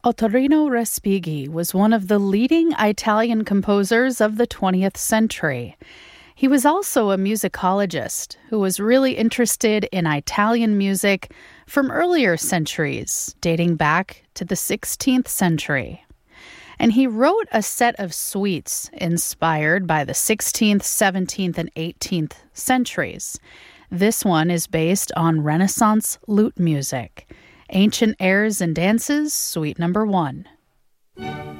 Ottorino Respighi was one of the leading Italian composers of the 20th century. He was also a musicologist who was really interested in Italian music from earlier centuries, dating back to the 16th century. And he wrote a set of suites inspired by the 16th, 17th, and 18th centuries. This one is based on Renaissance lute music. Ancient Airs and Dances, Suite Number 1.